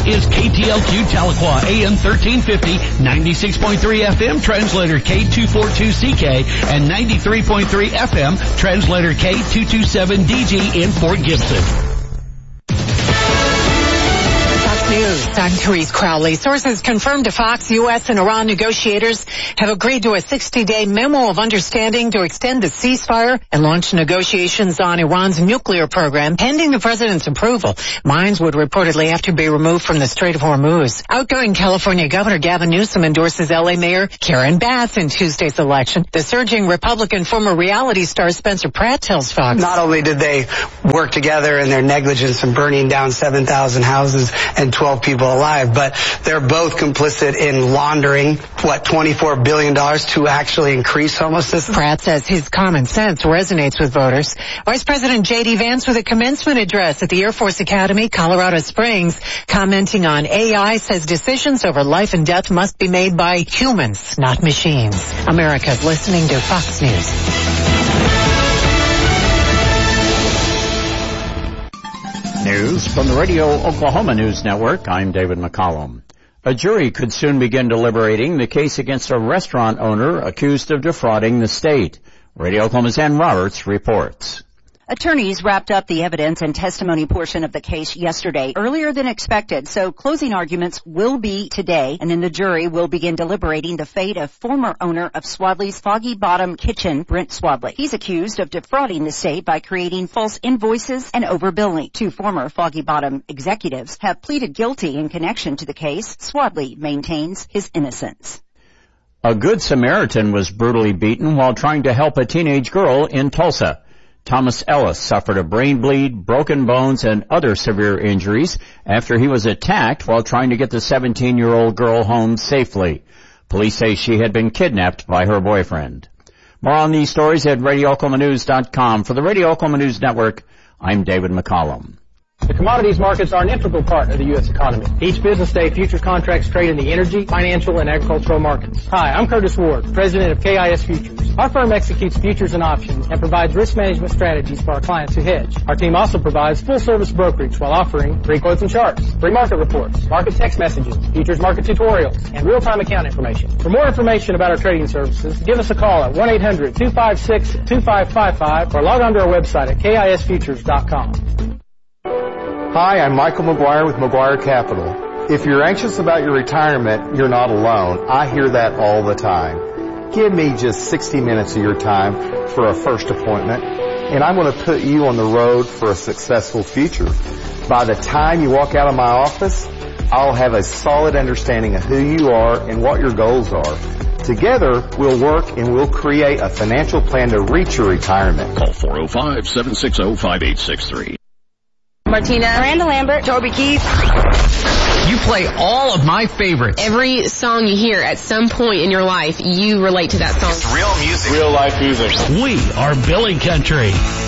is KTLQ Tahlequah, AM 1350, 96.3 FM, translator K242CK, and 93.3 FM, translator K227DG in Fort Gibson. News. I'm Therese Crowley. Sources confirmed to Fox U.S. and Iran negotiators have agreed to a 60-day memo of understanding to extend the ceasefire and launch negotiations on Iran's nuclear program pending the president's approval. Mines would reportedly have to be removed from the Strait of Hormuz. Outgoing California Governor Gavin Newsom endorses L.A. Mayor Karen Bass in Tuesday's election. The surging Republican former reality star Spencer Pratt tells Fox. Not only did they work together in their negligence in burning down 7,000 houses and 12 people alive, but they're both complicit in laundering, $24 billion to actually increase homelessness. Pratt says his common sense resonates with voters. Vice President J.D. Vance with a commencement address at the Air Force Academy, Colorado Springs, commenting on AI, says decisions over life and death must be made by humans, not machines. America's listening to Fox News. News from the Radio Oklahoma News Network. I'm David McCollum. A jury could soon begin deliberating the case against a restaurant owner accused of defrauding the state. Radio Oklahoma's Ann Roberts reports. Attorneys wrapped up the evidence and testimony portion of the case yesterday, earlier than expected, so closing arguments will be today, and then the jury will begin deliberating the fate of former owner of Swadley's Foggy Bottom Kitchen, Brent Swadley. He's accused of defrauding the state by creating false invoices and overbilling. Two former Foggy Bottom executives have pleaded guilty in connection to the case. Swadley maintains his innocence. A Good Samaritan was brutally beaten while trying to help a teenage girl in Tulsa. Thomas Ellis suffered a brain bleed, broken bones, and other severe injuries after he was attacked while trying to get the 17-year-old girl home safely. Police say she had been kidnapped by her boyfriend. More on these stories at RadioOklahomaNews.com. For the Radio Oklahoma News Network, I'm David McCollum. The commodities markets are an integral part of the U.S. economy. Each business day, futures contracts trade in the energy, financial, and agricultural markets. Hi, I'm Curtis Ward, president of KIS Futures. Our firm executes futures and options and provides risk management strategies for our clients who hedge. Our team also provides full-service brokerage while offering free quotes and charts, free market reports, market text messages, futures market tutorials, and real-time account information. For more information about our trading services, give us a call at 1-800-256-2555 or log on to our website at KISFutures.com. Hi, I'm Michael McGuire with McGuire Capital. If you're anxious about your retirement, you're not alone. I hear that all the time. Give me just 60 minutes of your time for a first appointment, and I'm going to put you on the road for a successful future. By the time you walk out of my office, I'll have a solid understanding of who you are and what your goals are. Together, we'll work and we'll create a financial plan to reach your retirement. Call 405-760-5863. Martina, Miranda Lambert, Toby Keith. You play all of my favorites. Every song you hear at some point in your life, you relate to that song. It's real music. Real life music. We are Billy Country.